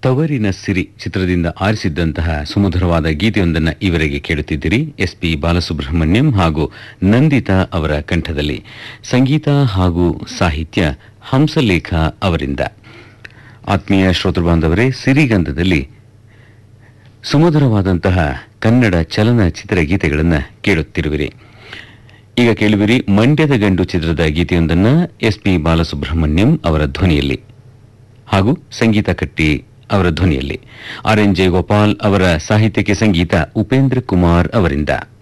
ತವರಿನ ಸಿರಿ ಚಿತ್ರದಿಂದ ಆರಿಸಿದ್ದಂತಹ ಸುಮಧುರವಾದ ಗೀತೆಯೊಂದನ್ನು ಇವರಿಗೆ ಕೇಳುತ್ತಿದ್ದೀರಿ. ಎಸ್.ಪಿ. ಬಾಲಸುಬ್ರಹ್ಮಣ್ಯಂ ಹಾಗೂ ನಂದಿತಾ ಅವರ ಕಂಠದಲ್ಲಿ. ಸಂಗೀತ ಹಾಗೂ ಸಾಹಿತ್ಯ ಹಂಸಲೇಖ ಅವರಿಂದ. ಆತ್ಮೀಯ ಶ್ರೋತೃಬಾಂಧವರೇ, ಸಿರಿಗಂಧದಲ್ಲಿ ಸುಮಧುರವಾದಂತಹ ಕನ್ನಡ ಚಲನಚಿತ್ರ ಗೀತೆಗಳನ್ನು ಕೇಳುತ್ತಿರುವಿರಿ. ಈಗ ಕೇಳುವಿರಿ ಮಂಡ್ಯದ ಗಂಡು ಚಿತ್ರದ ಗೀತೆಯೊಂದನ್ನು ಎಸ್.ಪಿ. ಬಾಲಸುಬ್ರಹ್ಮಣ್ಯಂ ಅವರ ಧ್ವನಿಯಲ್ಲಿ ಹಾಗೂ ಸಂಗೀತ ಕಟ್ಟಿ ಅವರ ಧ್ವನಿಯಲ್ಲಿ. ಆರ್.ಎನ್. ಜಯಗೋಪಾಲ್ ಅವರ ಸಾಹಿತ್ಯಕ್ಕೆ ಸಂಗೀತ ಉಪೇಂದ್ರ ಕುಮಾರ್ ಅವರಿಂದ.